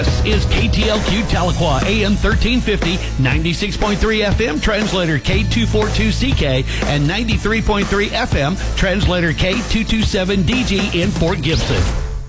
This is KTLQ Tahlequah, AM 1350, 96.3 FM, translator K242CK, and 93.3 FM, translator K227DG in Fort Gibson.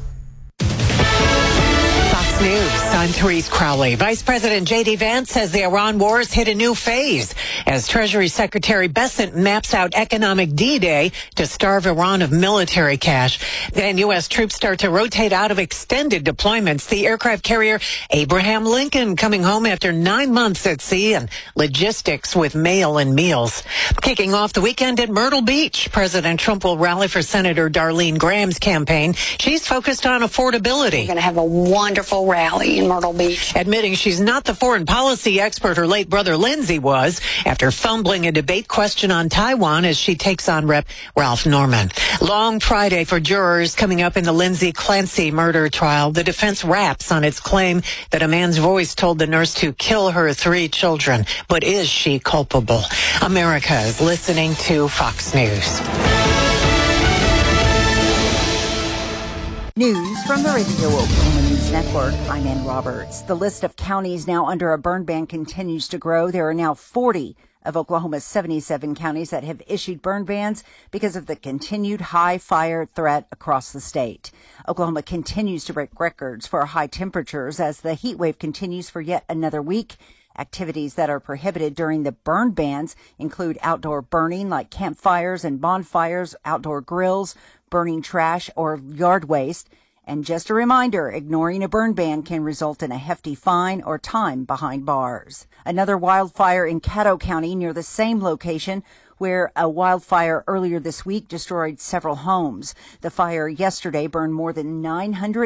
News. I'm Therese Crowley. Vice President J.D. Vance says the Iran wars hit a new phase as Treasury Secretary Bessent maps out economic D-Day to starve Iran of military cash. Then U.S. troops start to rotate out of extended deployments. The aircraft carrier Abraham Lincoln coming home after 9 months at sea, and logistics with mail and meals. Kicking off the weekend at Myrtle Beach, President Trump will rally for Senator Darlene Graham's campaign. She's focused on affordability. We're going to have a wonderful rally in Myrtle Beach. Admitting she's not the foreign policy expert her late brother Lindsey was after fumbling a debate question on Taiwan as she takes on Rep. Ralph Norman. Long Friday for jurors coming up in the Lindsay Clancy murder trial. The defense raps on its claim that a man's voice told the nurse to kill her 3 children. But is she culpable? America is listening to Fox News. News from the Radio Oklahoma News Network. I'm Ann Roberts. The list of counties now under a burn ban continues to grow. There are now 40 of Oklahoma's 77 counties that have issued burn bans because of the continued high fire threat across the state. Oklahoma continues to break records for high temperatures as the heat wave continues for yet another week. Activities that are prohibited during the burn bans include outdoor burning like campfires and bonfires, outdoor grills, burning trash or yard waste. And just a reminder, ignoring a burn ban can result in a hefty fine or time behind bars. Another wildfire in Caddo County near the same location where a wildfire earlier this week destroyed several homes. The fire yesterday burned more than 900